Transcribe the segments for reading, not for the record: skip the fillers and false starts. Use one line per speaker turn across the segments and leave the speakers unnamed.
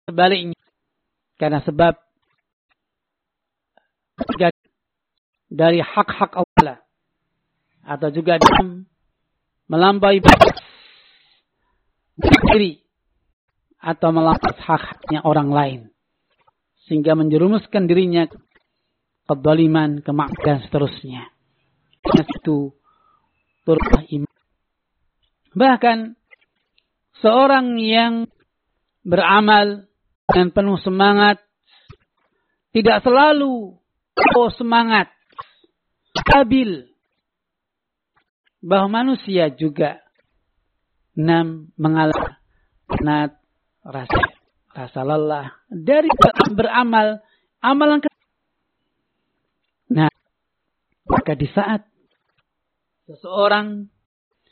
sebaliknya. Karena sebab dari hak-hak Allah atau juga dalam melampaui batas diri atau melampaui hak-haknya orang lain sehingga menjerumuskan dirinya ke kezaliman, kemaksiatan dan seterusnya. Itu turutlah iman. Bahkan seorang yang beramal dengan penuh semangat tidak selalu semangat stabil, bahwa manusia juga mengalami penat, rasa lelah dari beramal amalan. Nah, maka di saat seseorang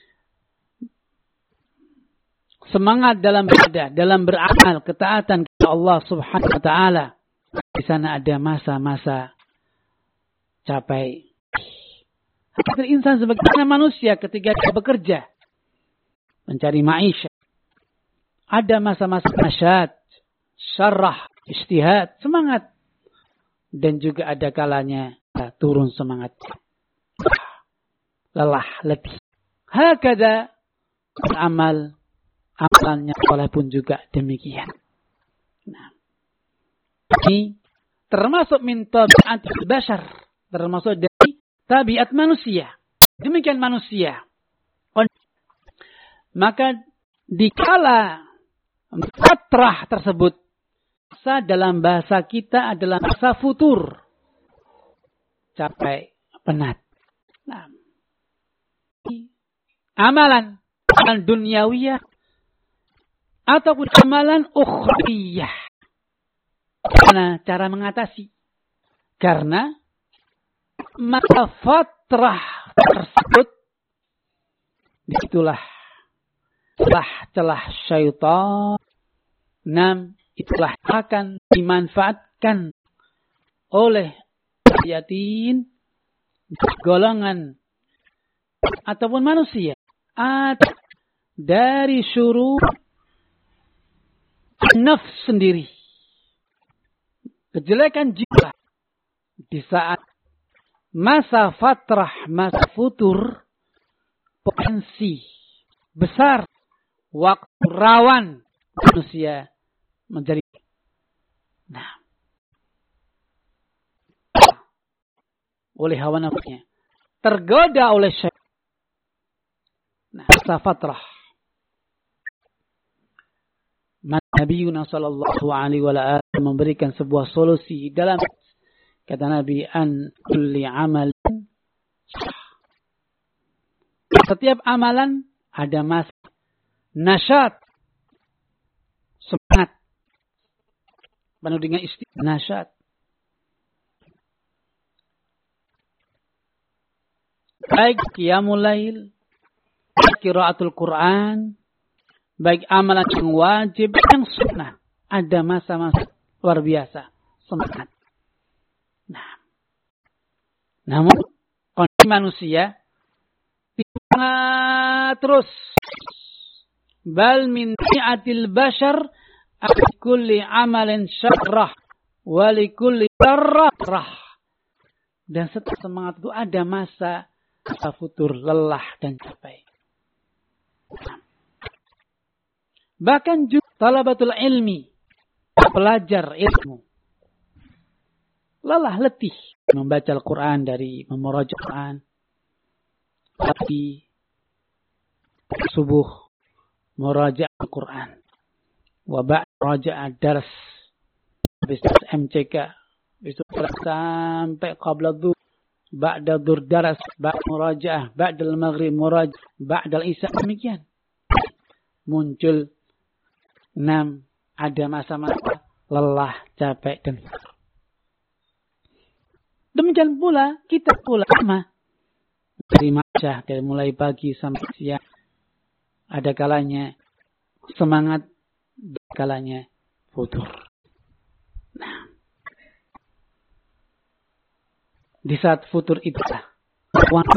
semangat dalam beribadah, dalam beramal ketaatan kepada Allah Subhanahu wa taala, di sana ada masa-masa capai. Hakikatul insan sebagaimana manusia ketika dia bekerja mencari maisha, ada masa-masa nasyat, syarah, ijtihad, semangat, dan juga ada kalanya turun semangat, lelah, letih. Hakada amal amalannya soleh pun juga demikian. Nah, ini termasuk min tabiatil bashar, termasuk dari tabiat manusia. Demikian manusia. Maka dikala fatrah tersebut, masa dalam bahasa kita adalah masa futur, capek, penat. Nah, amalan duniawiyah ataupun amalan ukhrawiyah. Karena cara mengatasi. Karena masa fatrah tersebut, disitulah celah syaitan. Itulah akan dimanfaatkan oleh yatin, golongan ataupun manusia dari syurur nafs sendiri, kejelekan jiwa di saat masa fatrah, masa futur, potensi besar, waktu rawan manusia menjadi oleh hawa nafsunya, tergoda oleh syaitan. Masa fatrah. Nabi sallallahu alaihi wa sallam memberikan sebuah solusi dalam, kata Nabi, an kulli amalin, setiap amalan ada masa nasyat, semangat, penuh dengan nasyat. Baik qiyamul lail, baik qiraatul Quran, baik amalan yang wajib, yang sunnah, ada masa-masa luar biasa, semangat. Nah, namun kondisi manusia terus bal min ni'atil bashar kulli amalin syarrah wa li kulli darrah. Dan setelah semangat itu ada masa futur, lelah dan capek. Bahkan juga talabatul ilmi, pelajar ilmu, lelah letih membaca Al-Quran, dari memuraja Al-Quran, tapi subuh muraja Al-Quran, wabak muraja dars, habis MCK, besok sampai qabla dhuhr, ba'da dhuhr daras, ba'da murajaah, ba'da al-maghrib murajaah, ba'da al-isya, demikian. Muncul ada masa-masa lelah, capek dan demikian pula kita pula sama dari masyah, dari mulai pagi sampai siang, ada kalanya semangat, ada kalanya futur. Nah, di saat futur itulah